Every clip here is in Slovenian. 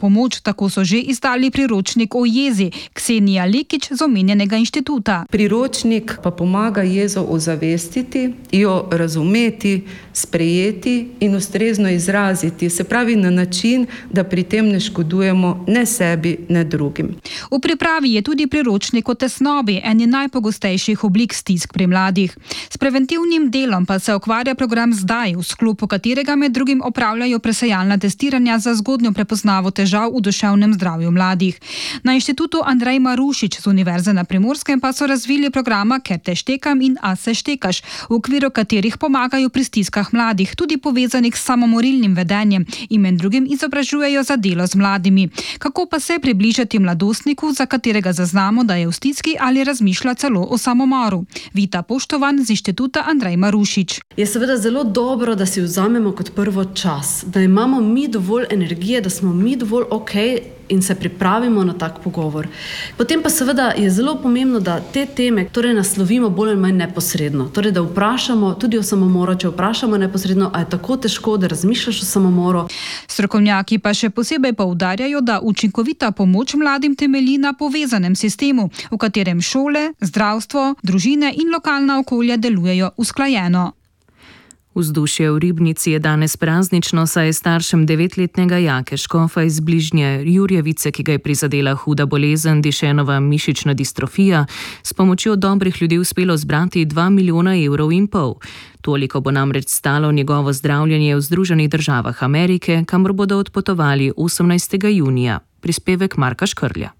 pomoč, tako so že izdali priročnik o jezi. Ksenija Lekić z omenjenega inštituta. Priročnik pa pomaga jezo ozavestiti, jo razumeti, sprejeti in ustrezno izraziti, se pravi na način, da pri tem ne škodujemo ne sebi, ne drugim. V pripravi je tudi priročnik o tesnobi, eni najpogostejših oblik stisk pri mladih. S preventivnim delom pa se ukvarja program Zdaj, v sklopu katerega med drugim opravljajo presejalna testiranja za zgodnjo prepoznavo težav v duševnem zdravju mladih. Na inštitutu Andrej Marušič z Univerze na Primorskem pa so razvili programa Ker te štekam in A se štekaš, v okviru katerih pomagajo pri stiskah mladih, tudi povezanih s samomorilnim vedenjem in med drugim izobražujejo za delo z mladimi. Kako pa se približati mladostniku, za katerega zaznamo, da je v stiski ali razmišlja celo o samomoru? Vita Poštovan z inštituta Andrej Marušič. Je seveda zelo dobro, da si vzamemo kot prvo čas, da imamo mi dovolj energije, da smo mi dovolj okej in se pripravimo na tak pogovor. Potem pa seveda je zelo pomembno, da te teme naslovimo bolj ali manj neposredno. Torej, da vprašamo tudi o samomoru, če vprašamo neposredno, a je tako težko, da razmišljaš o samomoru. Strokovnjaki pa še posebej poudarjajo, da učinkovita pomoč mladim temelji na povezanem sistemu, v katerem šole, zdravstvo, družine in lokalna okolja delujejo usklajeno. Vzdušje v Ribnici je danes praznično, saj je staršem 9-letnega Jake Škofa iz bližnje Jurjevice, ki ga je prizadela huda bolezen dišenova mišična distrofija, s pomočjo dobrih ljudi uspelo zbrati 2,5 milijona evrov. Toliko bo namreč stalo njegovo zdravljenje v Združenih državah Amerike, kamor bodo odpotovali 18. junija. Prispevek Marka Škrlja.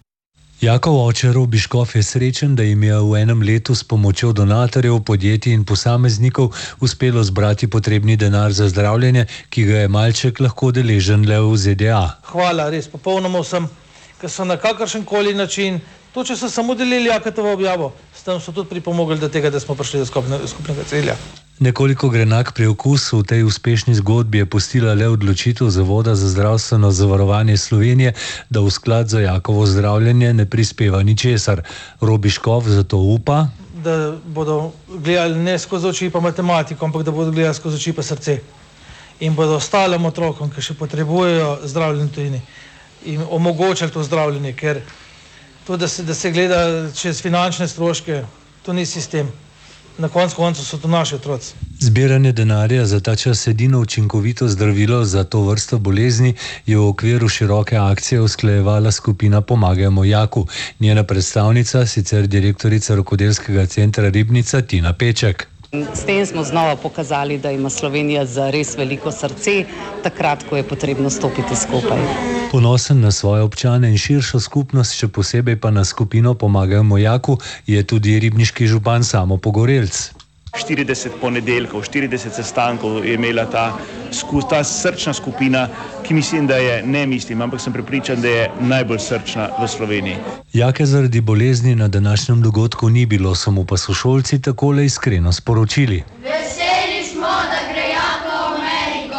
Jakov oče Robi Škof je srečen, da jim je v enem letu s pomočjo donatorjev, podjetij in posameznikov uspelo zbrati potrebni denar za zdravljenje, ki ga je malček lahko deležen le v ZDA. Hvala res popolnoma vsem, ki so na kakršenkoli način, to če so samo delili Jaketovo objavo, s tem so tudi pripomogli do tega, da smo prišli do skupnega cilja. Nekoliko grenak preokus v tej uspešni zgodbi je pustila le odločitev Zavoda za zdravstveno zavarovanje Slovenije, da v sklad za Jakovo zdravljenje ne prispeva ničesar. Robi Škof zato upa, da bodo gledali ne skozi oči pa matematiko, ampak da bodo gledali skozi oči pa srce. In bodo ostalim otrokom, ki še potrebujejo zdravljenje tujini, in omogočili to zdravljenje, ker to, da se gleda čez finančne stroške, to ni sistem. Na koncu so to naši otroci. Zbiranje denarja za ta čas edino učinkovito zdravilo za to vrsto bolezni je v okviru široke akcije usklajevala skupina Pomagajmo Jaku. Njena predstavnica, sicer direktorica Rokodelskega centra Ribnica, Tina Peček. S tem smo znova pokazali, da ima Slovenija za res veliko srce, takrat, ko je potrebno stopiti skupaj. Ponosen na svoje občane in širšo skupnost, še posebej pa na skupino Pomagajmo Jaku, je tudi ribniški župan Samo Pogorelc. 40 ponedeljkov, 40 sestankov je imela ta srčna skupina, ki mislim, da je, ne mislim, ampak sem prepričan, da je najbolj srčna v Sloveniji. Jake zaradi bolezni na današnjem dogodku ni bilo, so mu pa sošolci takole iskreno sporočili. Veseli smo, da gre Jako v Ameriko.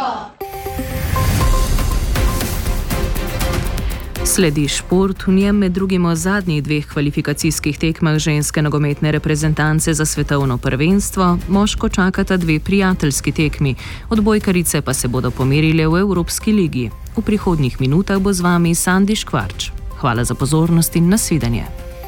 Sledi šport, v njem med drugim o zadnjih 2 kvalifikacijskih tekmah ženske nogometne reprezentance za svetovno prvenstvo. Moško čakata 2 prijateljski tekmi, odbojkarice pa se bodo pomerile v Evropski ligi. V prihodnjih minutah bo z vami Sandi Škvarč. Hvala za pozornost in nasvidenje.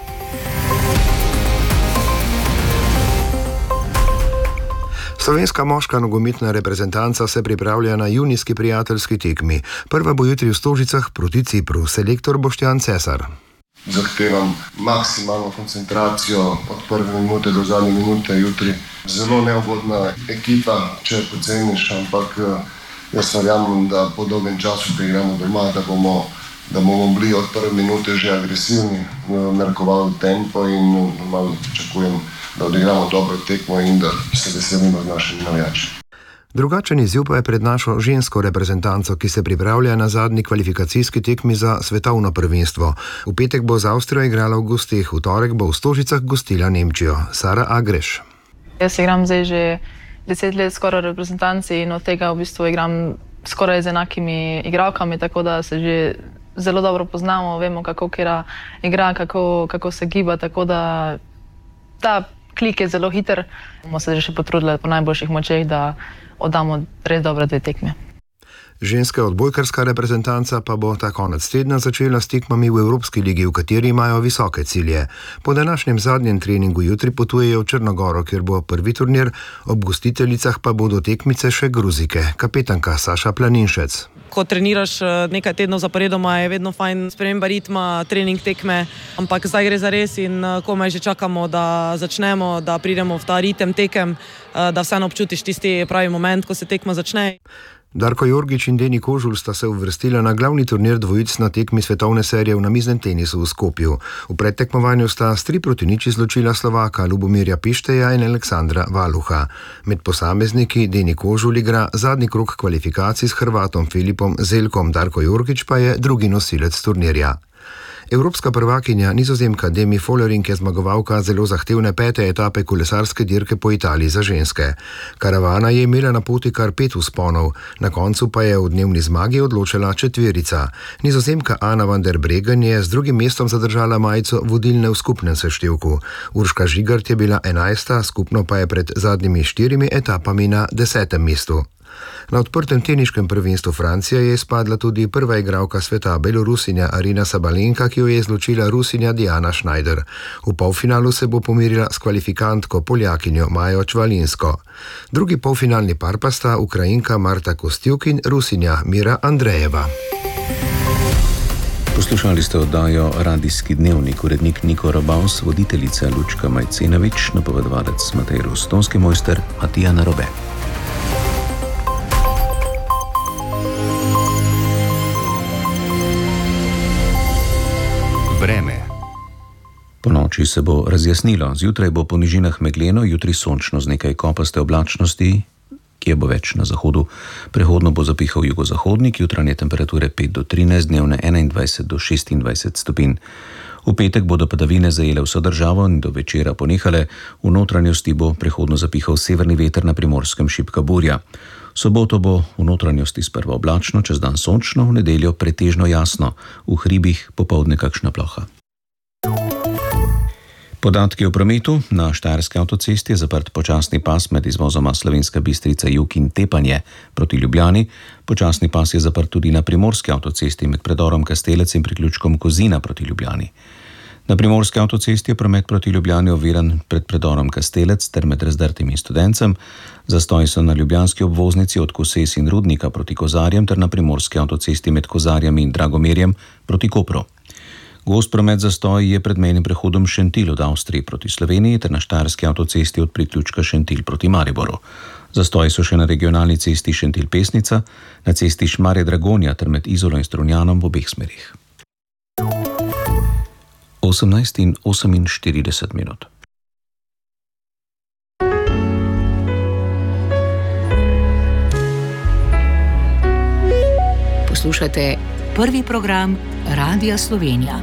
Slovenska moška nogometna reprezentanca se pripravlja na junijski prijateljski tekmi. Prva bo jutri v Stožicah proti Cipru. Selektor Boštjan Cesar. Zahtevam maksimalno koncentracijo od prve minute do zadnje minute jutri. Zelo neugodna ekipa, če poceniš, ampak jaz verjamem, da po dolgem času, ko igramo doma, da bomo bili od prve minute že agresivni, narekovali tempo in malo pričakujem, da odigramo dobro tekmo in da se veselimo z našimi navijači. Drugačen izziv pa je pred našo žensko reprezentanco, ki se pripravlja na zadnji kvalifikacijski tekmi za svetovno prvenstvo. V petek bo z Avstrijo igrala v gosteh, v torek bo v Stožicah gostila Nemčijo. Sara Agreš. Jaz igram zdaj že 10 let skoraj reprezentanci in od tega v bistvu igram skoraj z enakimi igralkami, tako da se že zelo dobro poznamo, vemo, kako kera igra, kako se giba, tako da ta klik je zelo hiter. Bomo se že potrudili po najboljših močeh, da oddamo res dobre 2 tekme. Ženska odbojkarska reprezentanca pa bo ta konec tedna začela s tekmami v Evropski ligi, v kateri imajo visoke cilje. Po današnjem zadnjem treningu jutri potujejo v Črnogoro, kjer bo prvi turnir, ob gostiteljicah pa bodo tekmice še Gruzike. Kapetanka Saša Planinšec. Ko treniraš nekaj tednov zaporedoma, je vedno fajn sprememba ritma, trening, tekme, ampak zdaj gre za res in komaj že čakamo, da začnemo, da pridemo v ta ritem tekem, da vseeno občutiš tisti pravi moment, ko se tekma začne. Darko Jorgič in Deni Kožul sta se uvrstila na glavni turnir dvojic na tekmi svetovne serije v namiznem tenisu v Skopju. V predtekmovanju sta s 3-0 izločila Slovaka Lubomirja Pišteja in Aleksandra Valuha. Med posamezniki Deni Kožul igra zadnji krog kvalifikacij s Hrvatom Filipom Zelkom, Darko Jorgič pa je drugi nosilec turnirja. Evropska prvakinja Nizozemka Demi Vollering je zmagovalka zelo zahtevne 5. etape kolesarske dirke po Italiji za ženske. Karavana je imela na poti kar 5 vzponov, na koncu pa je v dnevni zmagi odločila četverica. Nizozemka Ana van der Breggen je z drugim mestom zadržala majico vodilne v skupnem seštevku. Urška Žigart je bila 11., skupno pa je pred zadnjimi 4 etapami na 10. mestu. Na odprtem teniškem prvenstvu Francije je izpadla tudi prva igralka sveta, Belorusinja Arina Sabalenka, ki jo je izločila Rusinja Diana Schneider. V polfinalu se bo pomirila s kvalifikantko Poljakinjo Majo Čvalinsko. Drugi polfinalni par pa sta Ukrajinka Marta Kostyuk in Rusinja Mira Andrejeva. Poslušali ste oddajo Radijski dnevnik, urednik Niko Robaus, voditeljica Lučka Majcenovič, napovedovalec Matej Rostonski, mojster Matija Narobe. Vreme. Po noči se bo razjasnilo, zjutraj bo po nižinah megleno, jutri sončno z nekaj kopaste oblačnosti, kje bo več na zahodu. Prehodno bo zapihal jugozahodnik, jutranje temperature 5 do 13, dnevne 21 do 26 stopinj. V petek bodo padavine zajele vso državo in do večera ponehale, v notranjosti bo prehodno zapihal severni veter, na Primorskem šibka burja. V soboto bo v notranjosti sprva oblačno, čez dan sončno, v nedeljo pretežno jasno, v hribih popoldne kakšna ploha. Podatki o prometu. Na Štajerski avtocesti je zaprt počasni pas med izvozoma Slovenska Bistrica jug in Tepanje proti Ljubljani. Počasni pas je zaprt tudi na Primorski avtocesti med predorom Kastelec in priključkom Kozina proti Ljubljani. Na Primorski avtocesti je promet proti Ljubljani oviran pred predorom Kastelec ter med Razdrtim in Studencem. Zastoji so na ljubljanski obvoznici od Koses in Rudnika proti Kozarjem ter na Primorski avtocesti med Kozarjem in Dragomerjem proti Kopru. Gost promet zastoji je pred mejnim prehodom Šentilj od Avstrije proti Sloveniji ter na Štajerski avtocesti od priključka Šentilj proti Mariboru. Zastoji so še na regionalni cesti Šentilj-Pesnica, na cesti Šmarje-Dragonja ter med Izolo in Strunjanom v obeh smerih. 18:48. Poslušate prvi program Radia Slovenija.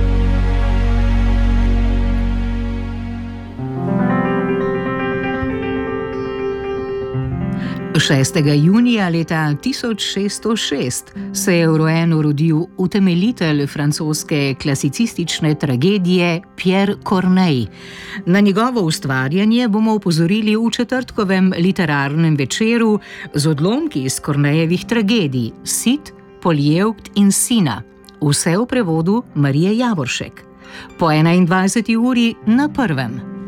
Šestega junija leta 1606 se je v Rouenu rodil utemeljitelj francoske klasicistične tragedije Pierre Corneille. Na njegovo ustvarjanje bomo opozorili v četrtkovem literarnem večeru z odlomki iz Corneillevih tragedij Cid, Poljevkt in Sina. Vse v prevodu Marije Javoršek. Po 21. uri na prvem.